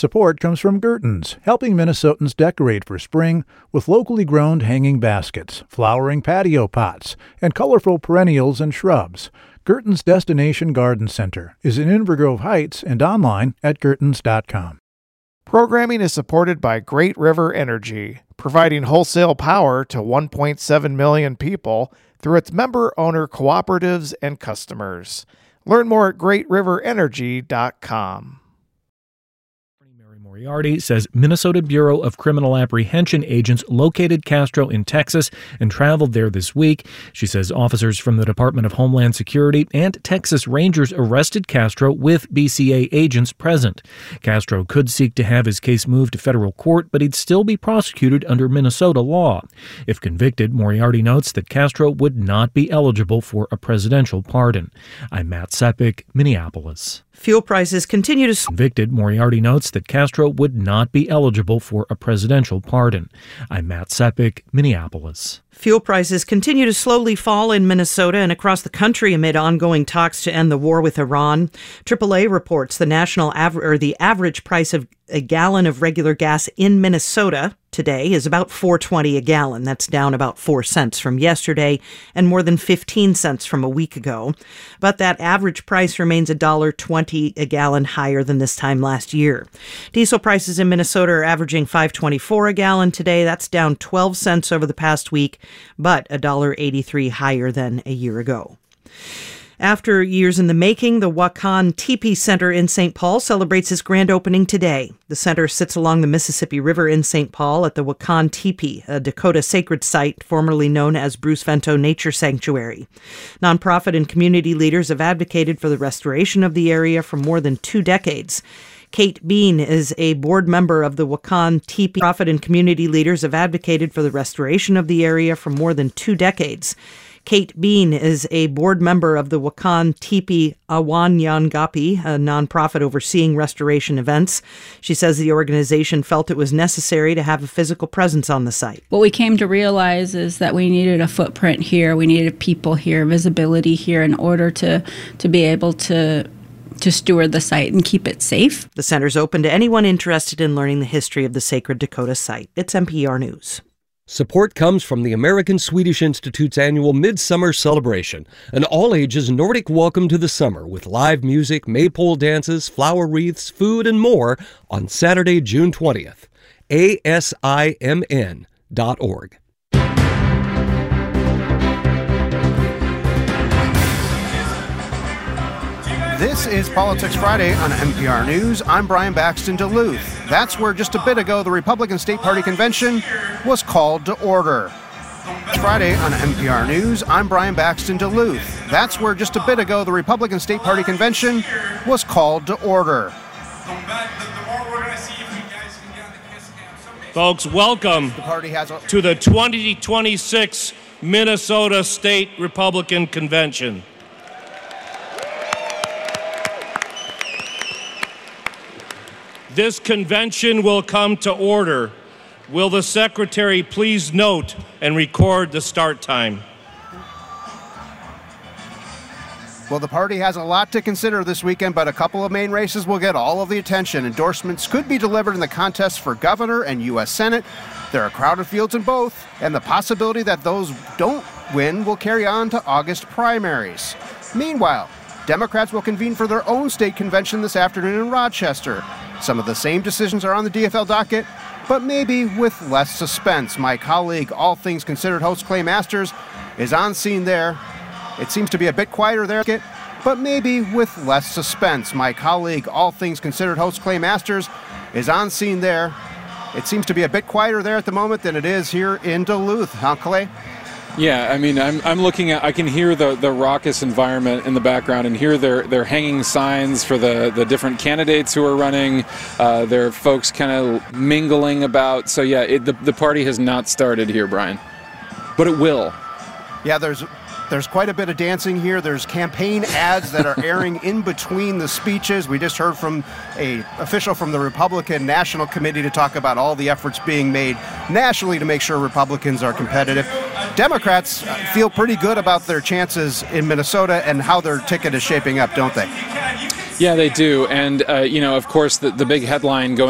Support comes from Gertens, helping Minnesotans decorate for spring with locally grown hanging baskets, flowering patio pots, and colorful perennials and shrubs. Gertens Destination Garden Center is in Inver Grove Heights and online at gertens.com. Programming is supported by Great River Energy, providing wholesale power to 1.7 million people through its member-owner cooperatives and customers. Learn more at greatriverenergy.com. Moriarty says Minnesota Bureau of Criminal Apprehension agents located Castro in Texas and traveled there this week. She says officers from the Department of Homeland Security and Texas Rangers arrested Castro with BCA agents present. Castro could seek to have his case moved to federal court, but he'd still be prosecuted under Minnesota law. If convicted, Moriarty notes that Castro would not be eligible for a presidential pardon. I'm Matt Sepik, Minneapolis. Fuel prices continue to... Convicted, Moriarty notes that Castro would not be eligible for a presidential pardon. I'm Matt Sepik, Minneapolis. Fuel prices continue to slowly fall in Minnesota and across the country amid ongoing talks to end the war with Iran. AAA reports the the average price of a gallon of regular gas in Minnesota today is about $4.20 a gallon. That's down about 4 cents from yesterday and more than 15 cents from a week ago. But that average price remains $1.20 a gallon higher than this time last year. Diesel prices in Minnesota are averaging $5.24 a gallon today. That's down 12 cents over the past week, but $1.83 higher than a year ago. After years in the making, the Wakan Teepee Center in St. Paul celebrates its grand opening today. The center sits along the Mississippi River in St. Paul at the Wakan Teepee, a Dakota sacred site formerly known as Bruce Vento Nature Sanctuary. Nonprofit and community leaders have advocated for the restoration of the area for more than 2 decades. Kate Bean is a board member of the Wakan Teepee. Nonprofit and community leaders have advocated for the restoration of the area for more than 2 decades. Kate Bean is a board member of the Wakan Teepee Awanyangapi, a nonprofit overseeing restoration events. She says the organization felt it was necessary to have a physical presence on the site. What we came to realize is that we needed a footprint here, we needed people here, visibility here in order to be able to steward the site and keep it safe. The center's open to anyone interested in learning the history of the sacred Dakota site. It's NPR News. Support comes from the American Swedish Institute's annual Midsummer Celebration, an all-ages Nordic welcome to the summer with live music, maypole dances, flower wreaths, food, and more on Saturday, June 20th. ASIMN.org. This is Politics Friday on NPR News. I'm Brian Baxton, Duluth. That's where just a bit ago the Republican State Party Convention was called to order. Friday on NPR News. I'm Brian Baxton, Duluth. That's where just a bit ago the Republican State Party Convention was called to order. Folks, welcome to the 2026 Minnesota State Republican Convention. This convention will come to order. Will the secretary please note and record the start time? Well, the party has a lot to consider this weekend, but a couple of main races will get all of the attention. Endorsements could be delivered in the contest for governor and U.S. Senate. There are crowded fields in both, and the possibility that those don't win will carry on to August primaries. Meanwhile, Democrats will convene for their own state convention this afternoon in Rochester. Some of the same decisions are on the DFL docket, but maybe with less suspense. My colleague, All Things Considered host Clay Masters, is on scene there. It seems to be a bit quieter there, but maybe with less suspense. My colleague, All Things Considered host Clay Masters, is on scene there. It seems to be a bit quieter there at the moment than it is here in Duluth. Huh, Clay? Yeah, I mean, I'm looking at, I can hear the raucous environment in the background and hear their hanging signs for the different candidates who are running. There are folks kind of mingling about. So yeah, the party has not started here, Brian, but it will. Yeah, there's quite a bit of dancing here. There's campaign ads that are airing in between the speeches. We just heard from an official from the Republican National Committee to talk about all the efforts being made nationally to make sure Republicans are competitive. Democrats feel pretty good about their chances in Minnesota and how their ticket is shaping up, don't they? Yeah, they do. And, of course, the big headline going